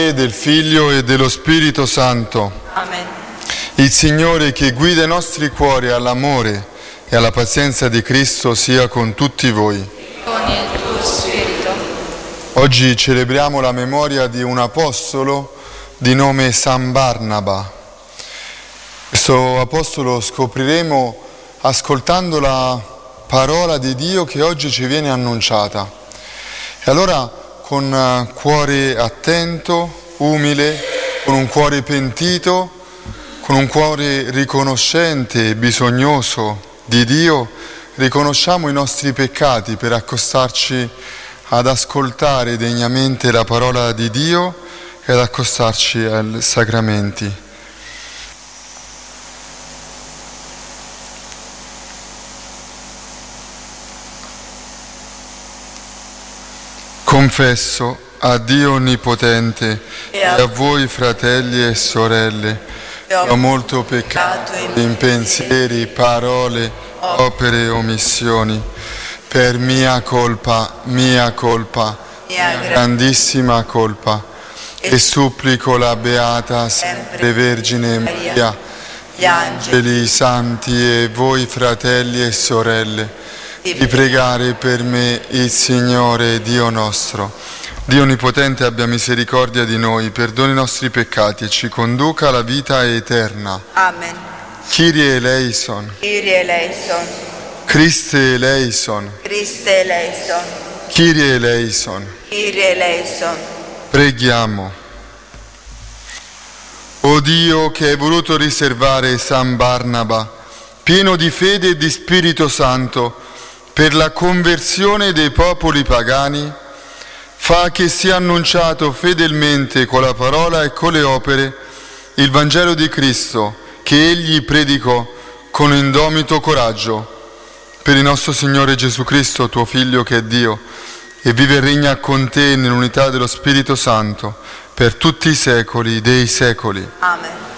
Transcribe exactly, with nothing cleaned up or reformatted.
del Figlio e dello Spirito Santo. Amen. Il Signore che guida i nostri cuori all'amore e alla pazienza di Cristo sia con tutti voi. Con il tuo spirito. Oggi celebriamo la memoria di un apostolo di nome San Barnaba. Questo apostolo scopriremo ascoltando la parola di Dio che oggi ci viene annunciata. E allora, con cuore attento, umile, con un cuore pentito, con un cuore riconoscente e bisognoso di Dio, riconosciamo i nostri peccati per accostarci ad ascoltare degnamente la parola di Dio e ad accostarci ai sacramenti. Confesso a Dio Onnipotente e a voi fratelli e sorelle che ho molto peccato in pensieri, parole, opere e omissioni, per mia colpa, mia colpa, mia grandissima colpa, e supplico la Beata sempre Vergine Maria, gli angeli, i santi e voi fratelli e sorelle, di pregare per me il Signore Dio nostro. Dio Onnipotente abbia misericordia di noi, perdoni i nostri peccati e ci conduca alla vita eterna. Amen. Kyrie eleison. Kyrie eleison. Christe eleison. Christe eleison. Kyrie eleison. Kyrie eleison. Preghiamo. O Dio, che hai voluto riservare San Barnaba, pieno di fede e di Spirito Santo, per la conversione dei popoli pagani, fa che sia annunciato fedelmente con la parola e con le opere il Vangelo di Cristo, che egli predicò con indomito coraggio. Per il nostro Signore Gesù Cristo, tuo Figlio che è Dio, e vive e regna con te nell'unità dello Spirito Santo, per tutti i secoli dei secoli. Amen.